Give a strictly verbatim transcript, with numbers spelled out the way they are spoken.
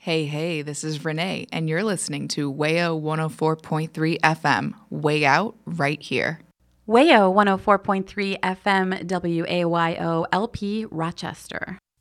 Hey, hey, this is Renee, and you're listening to Wayo one oh four point three F M, way out right here. Wayo one oh four point three F M W A Y O L P Rochester.